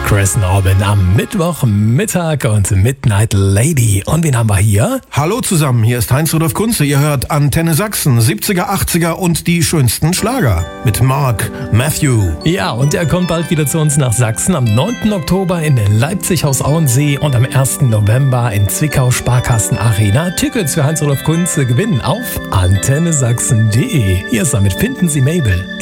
Chris Norman am Mittwochmittag und Midnight Lady. Und wen haben wir hier? Hallo zusammen, hier ist Heinz-Rudolf Kunze. Ihr hört Antenne Sachsen, 70er, 80er und die schönsten Schlager mit Mark Matthew. Ja, und er kommt bald wieder zu uns nach Sachsen. Am 9. Oktober in Leipzig Haus Auensee und am 1. November in Zwickau Sparkassen Arena. Tickets für Heinz-Rudolf Kunze gewinnen auf antennesachsen.de. Hier ist damit Finden Sie Mabel.